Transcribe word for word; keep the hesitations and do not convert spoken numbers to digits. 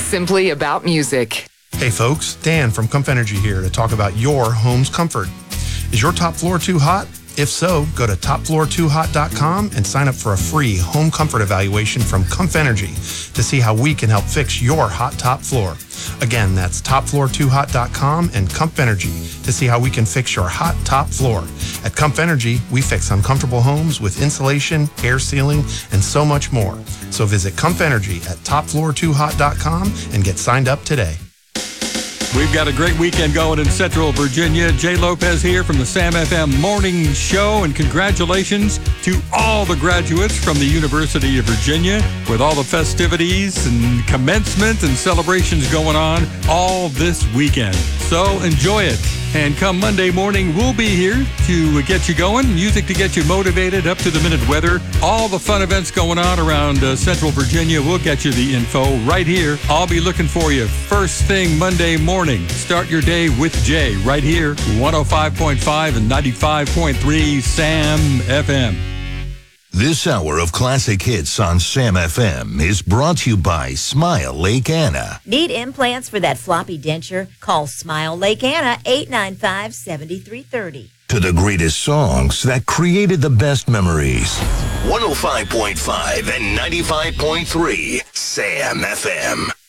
simply about music. Hey folks, Dan from Comf Energy here to talk about your home's comfort. Is your top floor too hot? If so, go to top floor too hot dot com and sign up for a free home comfort evaluation from Comf Energy to see how we can help fix your hot top floor. Again, that's top floor too hot dot com and Comf Energy to see how we can fix your hot top floor. At Comf Energy, we fix uncomfortable homes with insulation, air sealing, and so much more. So visit Comf Energy at top floor too hot dot com and get signed up today. We've got a great weekend going in Central Virginia. Jay Lopez here from the Sam F M Morning Show, and congratulations to all the graduates from the University of Virginia with all the festivities and commencement and celebrations going on all this weekend. So enjoy it. And come Monday morning, we'll be here to get you going. Music to get you motivated, up-to-the-minute weather. All the fun events going on around uh, Central Virginia. We'll get you the info right here. I'll be looking for you first thing Monday morning. Start your day with Jay right here, one oh five point five and ninety-five point three Sam F M. This hour of classic hits on Sam F M is brought to you by Smile Lake Anna. Need implants for that floppy denture? Call Smile Lake Anna, eight nine five, seven three three oh. To the greatest songs that created the best memories. one oh five point five and ninety-five point three Sam F M.